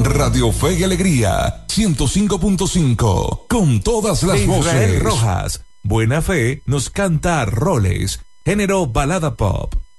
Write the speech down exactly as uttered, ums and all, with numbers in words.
Radio Fe y Alegría, ciento cinco punto cinco, con todas las Israel voces. Rojas, Buena Fe nos canta roles, género balada pop.